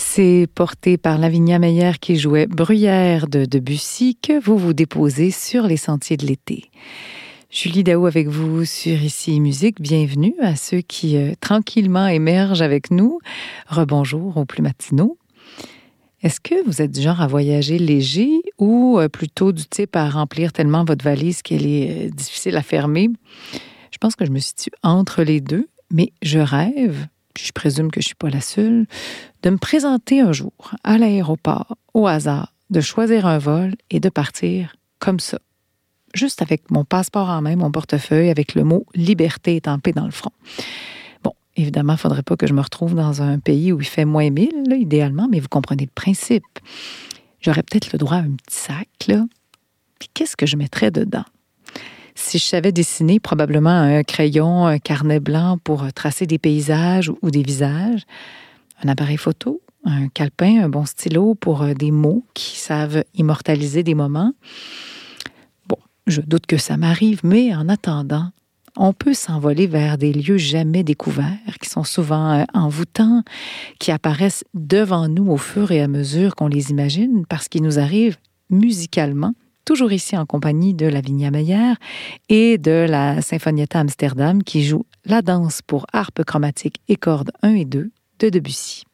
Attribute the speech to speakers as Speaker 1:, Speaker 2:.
Speaker 1: C'est porté par Lavinia Meyer qui jouait Bruyère de Debussy que vous vous déposez sur les sentiers de l'été. Julie Daou avec vous sur Ici Musique. Bienvenue à ceux qui tranquillement émergent avec nous. Rebonjour aux plus matinaux. Est-ce que vous êtes du genre à voyager léger ou plutôt du type à remplir tellement votre valise qu'elle est difficile à fermer? Je pense que je me situe entre les deux, mais je rêve, puis je présume que je ne suis pas la seule, de me présenter un jour à l'aéroport, au hasard, de choisir un vol et de partir comme ça. Juste avec mon passeport en main, mon portefeuille, avec le mot « liberté » étampé dans le front. Bon, évidemment, il ne faudrait pas que je me retrouve dans un pays où il fait moins 1000, là, idéalement, mais vous comprenez le principe. J'aurais peut-être le droit à un petit sac, là. Puis qu'est-ce que je mettrais dedans? Si je savais dessiner, probablement un crayon, un carnet blanc pour tracer des paysages ou des visages, un appareil photo, un calepin, un bon stylo pour des mots qui savent immortaliser des moments. Bon, je doute que ça m'arrive, mais en attendant, on peut s'envoler vers des lieux jamais découverts, qui sont souvent envoûtants, qui apparaissent devant nous au fur et à mesure qu'on les imagine, parce qu'ils nous arrivent musicalement, toujours ici en compagnie de Lavinia Meyer et de la Sinfonietta Amsterdam qui joue la danse pour harpe chromatique et cordes 1 et 2 de Debussy.